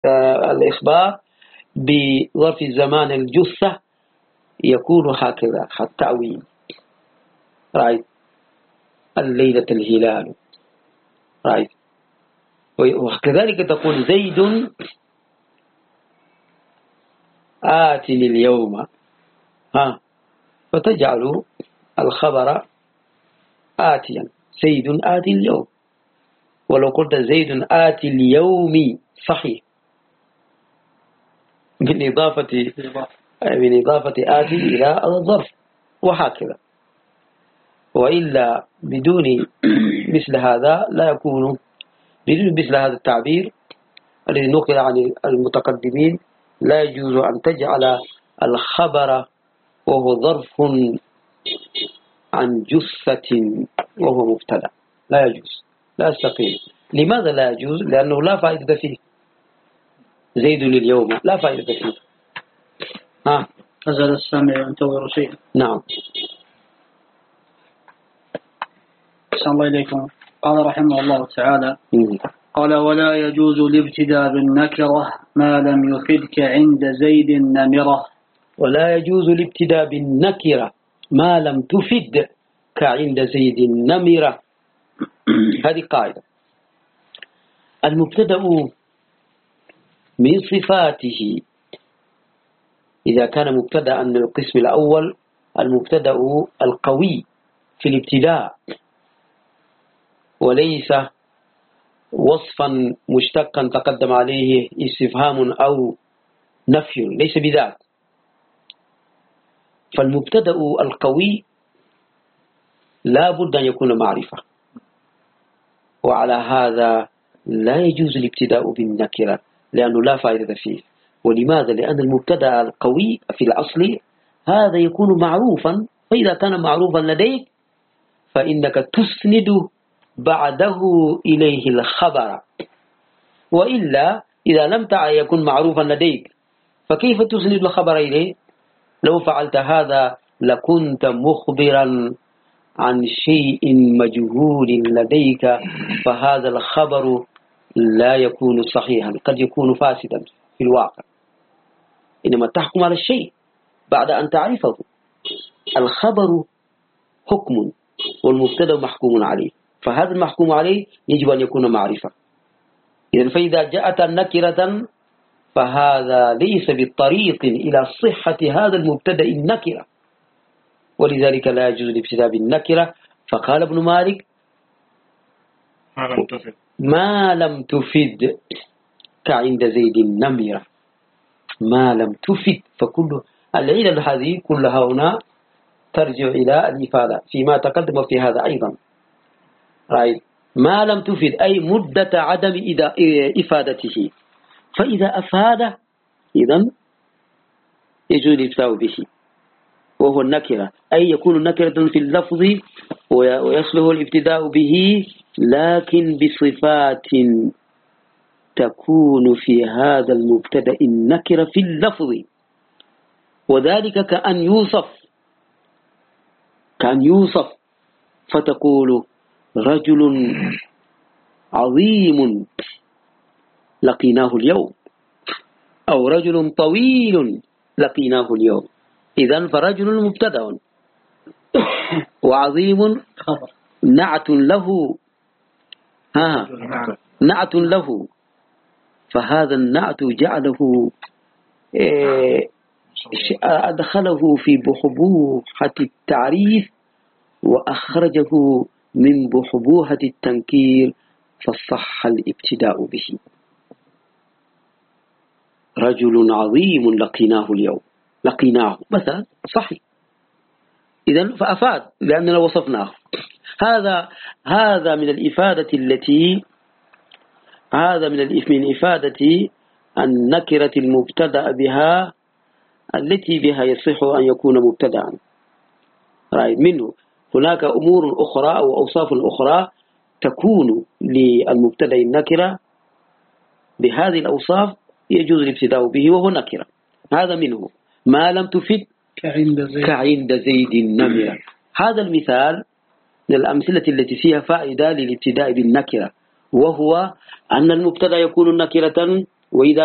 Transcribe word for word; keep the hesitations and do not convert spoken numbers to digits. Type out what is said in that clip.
الإخبار بظرف الزمان الجثة يكون هكذا التعويل. رأيت الليلة الهلال، رأيت. وكذلك تقول زيد آتني اليوم، ها، فتجعل الخبر آتيا، زيد آتي اليوم. ولو قلت زيد آتي اليوم صحيح، من إضافة من إضافة آتي إلى الظرف، وهكذا. وإلا بدون مثل هذا لا يكون، بدون مثل هذا التعبير الذي نقل عن المتقدمين لا يجوز أن تجعل الخبر وهو ظرف عن جثة وهو مبتدأ، لا يجوز، لا يستقيم. لماذا لا يجوز؟ لأنه لا فائدة فيه. زيد اليوم لا فائدة فيه. ها، أزل السامع ينتظر شيء. نعم. أحسن الله إليكم. قال رحمه الله تعالى: مم. قال: ولا يجوز الابتداء بالنكرة ما لم يفدك عند زيد النمرة. ولا يجوز الابتداء بالنكرة ما لم تفد كعند زيد النمرة. هذه قاعدة. المبتدأ من صفاته إذا كان مبتدأ من القسم الأول، المبتدأ القوي في الابتداء وليس وصفا مشتقا تقدم عليه استفهام أو نفي، ليس بذاك. فالمبتدأ القوي لا بد أن يكون معرفة، وعلى هذا لا يجوز الابتداء بالنكرة لأنه لا فائدة فيه. ولماذا؟ لأن المبتدأ القوي في الأصل هذا يكون معروفا، فإذا كان معروفا لديك فإنك تسند بعده إليه الخبر، وإلا إذا لم يكن معروفا لديك فكيف تسند الخبر إليه؟ لو فعلت هذا لكنت مخبرا عن شيء مجهول لديك، فهذا الخبر لا يكون صحيحا، قد يكون فاسدا في الواقع. إنما تحكم على الشيء بعد أن تعرفه. الخبر حكم والمبتدأ محكوم عليه، فهذا المحكوم عليه يجب أن يكون معرفة. إذن فإذا جاءت النكرة فهذا ليس بالطريق إلى صحة هذا المبتدأ النكرة، ولذلك لا يجوز الابتداء بالنكرة. فقال ابن مالك: ما لم تفد ما لم تفد كعند زيد النمرة، ما لم تفد. فكل العلل هذه كلها هنا ترجع إلى الإفادة فيما تقدم في هذا أيضا. رأيت ما لم تفد أي مدة عدم إفادته، فإذا أفاد إذن يجوز الابتداء به، وهو النكرة، أي يكون نكرة في اللفظ ويصلح الابتداء به، لكن بصفات تكون في هذا المبتدأ النكرة في اللفظ. وذلك كأن يوصف كأن يوصف فتقول: رجل عظيم لقيناه اليوم، أو رجل طويل لقيناه اليوم. إذن فرجل مبتدأ وعظيم خبر نعت له، ها نعت له، فهذا النعت جعله أدخله في بحبوحة التعريف وأخرجه من بحبوحة التنكير، فصح الابتداء به. رجل عظيم لقيناه اليوم، لقيناه مثلا صحيح، إذن فأفاد لأننا وصفناه. هذا هذا من الإفادة التي هذا من من إفادة النكرة المبتدأ بها التي بها يصح أن يكون مبتدأ. رأي منه هناك أمور أخرى أو أوصاف أخرى تكون للمبتدأ النكرة بهذه الأوصاف يجوز الابتداء به وهو نكرة. هذا منه ما لم تفد كعند زيد, كعند زيد النمرة. هذا المثال من الأمثلة التي فيها فائدة للابتداء بالنكرة، وهو أن المبتدأ يكون نكرة، وإذا